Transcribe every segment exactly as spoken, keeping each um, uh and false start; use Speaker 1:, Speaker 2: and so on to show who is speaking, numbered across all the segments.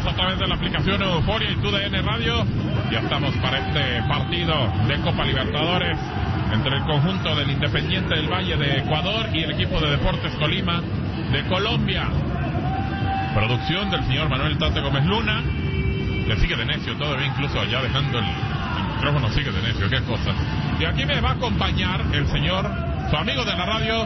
Speaker 1: estamos a través de la aplicación Euforia y T U D N Radio. Ya estamos para este partido de Copa Libertadores entre el conjunto del Independiente del Valle de Ecuador y el equipo de Deportes Tolima de Colombia. Producción del señor Manuel Tate Gómez Luna. Le sigue de necio todavía, incluso ya dejando el, el micrófono, sigue de necio, qué cosa. Y aquí me va a acompañar el señor, su amigo de la radio,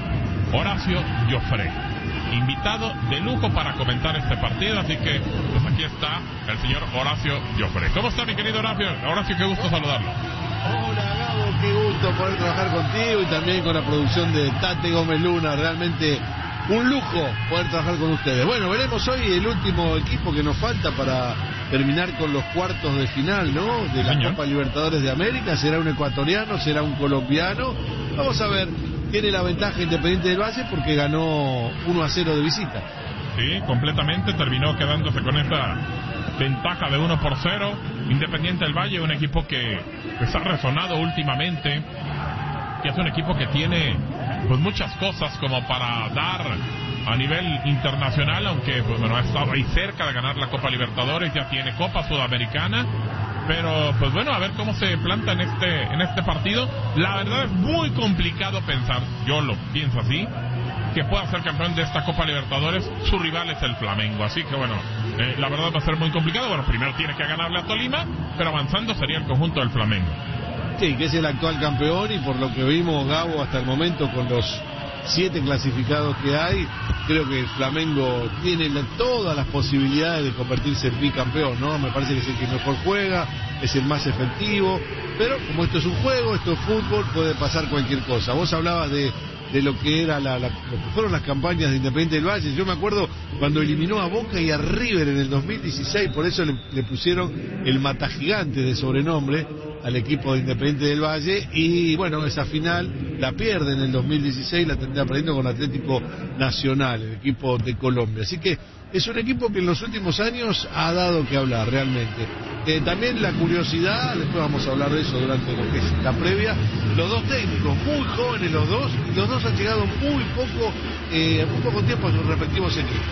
Speaker 1: Horacio Joffre, invitado de lujo para comentar este partido, así que pues aquí está el señor Horacio Joffre. ¿Cómo está, mi querido Horacio? Horacio, qué gusto saludarlo.
Speaker 2: Hola, Gabo, qué gusto poder trabajar contigo y también con la producción de Tate Gómez Luna. Realmente un lujo poder trabajar con ustedes. Bueno, veremos hoy el último equipo que nos falta para terminar con los cuartos de final, ¿no? De la
Speaker 1: Señor.
Speaker 2: Copa Libertadores de América. ¿Será un ecuatoriano? ¿Será un colombiano? Vamos a ver. Tiene la ventaja Independiente del Valle porque ganó uno a cero de visita.
Speaker 1: Sí, completamente, terminó quedándose con esa ventaja de uno por cero. Independiente del Valle, un equipo que pues, ha resonado últimamente, que es un equipo que tiene pues muchas cosas como para dar a nivel internacional, aunque pues bueno, ha estado ahí cerca de ganar la Copa Libertadores, ya tiene Copa Sudamericana, pero pues bueno, a ver cómo se planta en este en este partido. La verdad es muy complicado pensar, yo lo pienso así, que pueda ser campeón de esta Copa Libertadores. Su rival es el Flamengo, así que bueno, eh, la verdad va a ser muy complicado. Bueno, primero tiene que ganarle a Tolima, pero avanzando sería el conjunto del Flamengo.
Speaker 2: Sí, que es el actual campeón, y por lo que vimos, Gabo, hasta el momento con los siete clasificados que hay, creo que el Flamengo tiene la, todas las posibilidades de convertirse en bicampeón, ¿no? Me parece que es el que mejor juega, es el más efectivo, pero como esto es un juego, esto es fútbol, puede pasar cualquier cosa. Vos hablabas de, de lo que era la, la, lo que fueron las campañas de Independiente del Valle. Yo me acuerdo cuando eliminó a Boca y a River en el dos mil dieciséis, por eso le, le pusieron el Matagigante de sobrenombre al equipo de Independiente del Valle, y bueno, esa final la pierde en el dos mil dieciséis, la tendrá perdiendo con Atlético Nacional, el equipo de Colombia. Así que es un equipo que en los últimos años ha dado que hablar realmente. Eh, también la curiosidad, después vamos a hablar de eso durante lo que es la previa, los dos técnicos, muy jóvenes los dos, y los dos han llegado muy poco, eh, muy poco tiempo a sus respectivos equipos.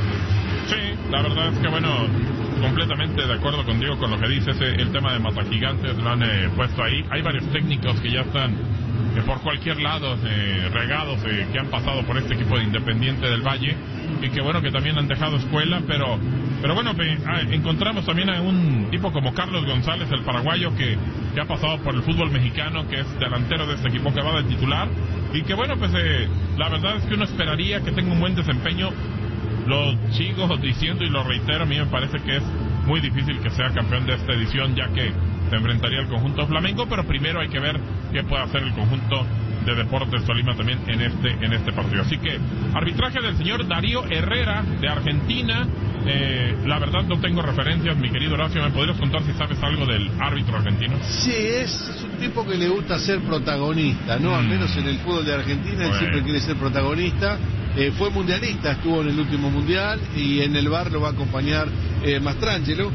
Speaker 1: Sí, la verdad es que bueno, completamente de acuerdo contigo con lo que dices. eh, el tema de Matagigantes lo han eh, puesto ahí. Hay varios técnicos que ya están eh, por cualquier lado eh, regados, eh, que han pasado por este equipo de Independiente del Valle, y que bueno, que también han dejado escuela, pero pero bueno, pe, ah, encontramos también a un tipo como Carlos González, el paraguayo, que, que ha pasado por el fútbol mexicano, que es delantero de este equipo, que va de titular, y que bueno, pues eh, la verdad es que uno esperaría que tenga un buen desempeño. Lo sigo diciendo y lo reitero, a mí me parece que es muy difícil que sea campeón de esta edición, ya que se enfrentaría al conjunto Flamengo, pero primero hay que ver qué puede hacer el conjunto de Deportes Tolima también en este en este partido. Así que arbitraje del señor Darío Herrera de Argentina. Eh, la verdad no tengo referencias, mi querido Horacio, ¿me podrías contar si sabes algo del árbitro argentino?
Speaker 2: Sí, es, es un tipo que le gusta ser protagonista, ¿no? Mm. Al menos en el fútbol de Argentina, bueno, él siempre quiere ser protagonista. Eh, fue mundialista, estuvo en el último mundial, y en el V A R lo va a acompañar eh, Mastrangelo,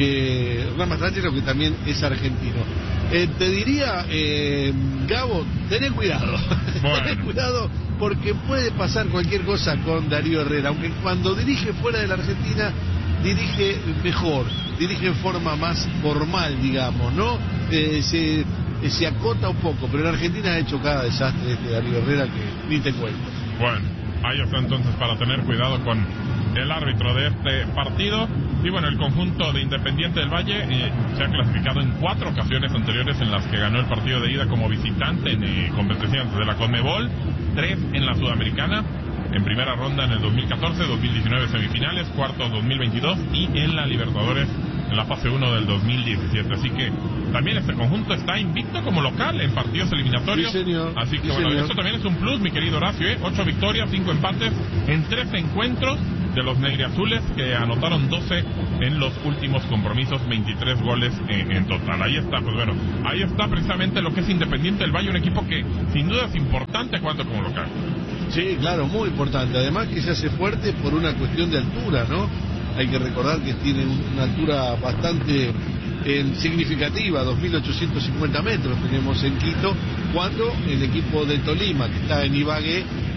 Speaker 2: que Hernán Mastrangelo, que también es argentino. Eh, te diría, eh, Gabo, tené cuidado, bueno. tené cuidado, porque puede pasar cualquier cosa con Darío Herrera, aunque cuando dirige fuera de la Argentina, dirige mejor, dirige en forma más formal, digamos, ¿no? Eh, se, eh, se acota un poco, pero en Argentina ha hecho cada desastre este Darío Herrera que ni te cuento.
Speaker 1: Bueno, ahí está entonces para tener cuidado con el árbitro de este partido. Y bueno, el conjunto de Independiente del Valle eh, se ha clasificado en cuatro ocasiones anteriores en las que ganó el partido de ida como visitante en eh, competencias de la Conmebol, tres en la Sudamericana, en primera ronda en el dos mil catorce, dos mil diecinueve semifinales, cuartos dos mil veintidós, y en la Libertadores en la fase uno del dos mil diecisiete. Así que también este conjunto está invicto como local en partidos eliminatorios.
Speaker 2: Sí, señor.
Speaker 1: Así que
Speaker 2: sí,
Speaker 1: bueno,
Speaker 2: señor.
Speaker 1: eso también es un plus, mi querido Horacio, ¿eh? Ocho victorias, cinco empates en tres encuentros de los negriazules, que anotaron doce en los últimos compromisos, veintitrés goles en, en total. Ahí está, pues bueno, ahí está precisamente lo que es Independiente del Valle, un equipo que sin duda es importante jugando como local.
Speaker 2: Sí, claro, muy importante. Además que se hace fuerte por una cuestión de altura, ¿no? Hay que recordar que tiene una altura bastante eh, significativa, dos mil ochocientos cincuenta metros tenemos en Quito, cuando el equipo de Tolima, que está en Ibagué,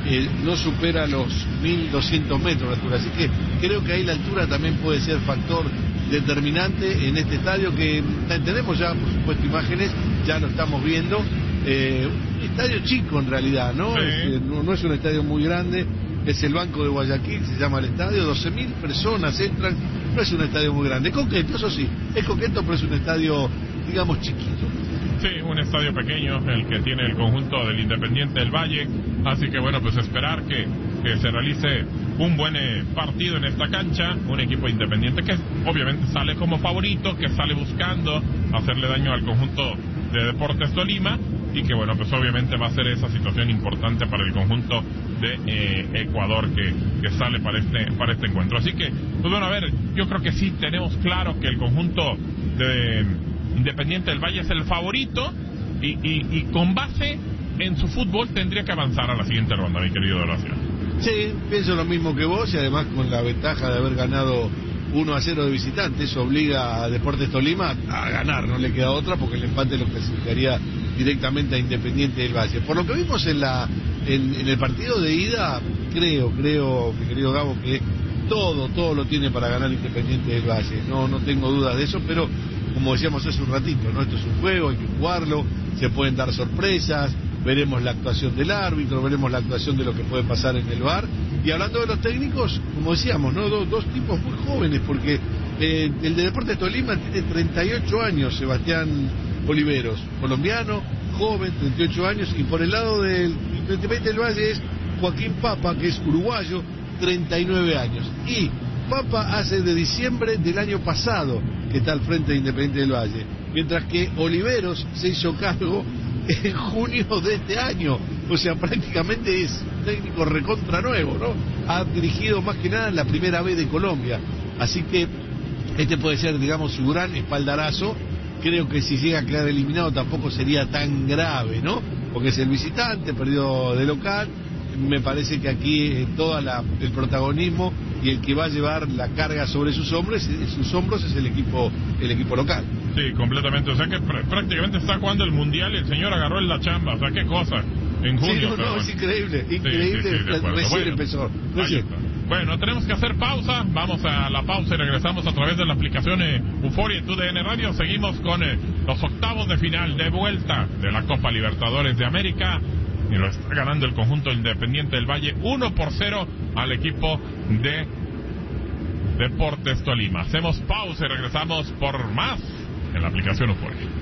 Speaker 2: eh, no supera los mil doscientos metros de altura, así que creo que ahí la altura también puede ser factor determinante en este estadio, que tenemos ya por supuesto imágenes, ya lo estamos viendo, eh, un estadio chico en realidad, ¿no?
Speaker 1: Sí.
Speaker 2: Es, no, no es un estadio muy grande, es el Banco de Guayaquil, se llama el estadio, doce mil personas entran, no es un estadio muy grande, coqueto, eso sí, es coqueto, pero es un estadio, digamos, chiquito.
Speaker 1: Sí, un estadio pequeño, el que tiene el conjunto del Independiente del Valle, así que bueno, pues esperar que, que se realice un buen eh, partido en esta cancha, un equipo independiente que obviamente sale como favorito, que sale buscando hacerle daño al conjunto de Deportes Tolima, y que bueno, pues obviamente va a ser esa situación importante para el conjunto de eh, Ecuador que, que sale para este, para este encuentro. Así que, pues bueno, a ver, yo creo que sí tenemos claro que el conjunto de Independiente del Valle es el favorito, y, y, y con base en su fútbol tendría que avanzar a la siguiente ronda, mi querido Horacio.
Speaker 2: Sí, pienso lo mismo que vos, y además con la ventaja de haber ganado uno a cero de visitante, eso obliga a Deportes Tolima a ganar, no le queda otra, porque el empate lo clasificaría directamente a Independiente del Valle. Por lo que vimos en la en, en el partido de ida, creo, creo, mi querido Gabo, que todo, todo lo tiene para ganar Independiente del Valle, no, no tengo dudas de eso, pero como decíamos hace un ratito, ¿no? Esto es un juego, hay que jugarlo, se pueden dar sorpresas, veremos la actuación del árbitro, veremos la actuación de lo que puede pasar en el V A R. Y hablando de los técnicos, como decíamos, ¿no? Dos, dos tipos muy jóvenes, porque eh, el de Deportes Tolima tiene treinta y ocho años, Sebastián Oliveros, colombiano, joven, treinta y ocho años, y por el lado del Independiente del Valle es Joaquín Papa, que es uruguayo, treinta y nueve años. Y Papa hace de diciembre del año pasado que está al frente de Independiente del Valle, mientras que Oliveros se hizo cargo en junio de este año, o sea, prácticamente es técnico recontra nuevo, ¿no? Ha dirigido más que nada en la primera B de Colombia, así que este puede ser, digamos, su gran espaldarazo. Creo que si llega a quedar eliminado tampoco sería tan grave, ¿no? Porque es el visitante, perdió de local. Me parece que aquí eh, todo el protagonismo y el que va a llevar la carga sobre sus hombros, sus hombros es el equipo, el equipo local.
Speaker 1: Sí, completamente. O sea que pr- prácticamente está jugando el mundial y el señor agarró en la chamba. O sea, qué cosa. En junio.
Speaker 2: Sí, no, no,
Speaker 1: bueno.
Speaker 2: es increíble, increíble.
Speaker 1: Sí, sí, sí,
Speaker 2: recién
Speaker 1: bueno,
Speaker 2: empezó. Recién.
Speaker 1: Bueno, tenemos que hacer pausa. Vamos a la pausa y regresamos a través de la aplicación eh, Euforia y T D N Radio. Seguimos con eh, los octavos de final de vuelta de la Copa Libertadores de América. Y lo está ganando el conjunto Independiente del Valle uno por cero al equipo de Deportes Tolima. Hacemos pausa y regresamos por más en la aplicación Euforia.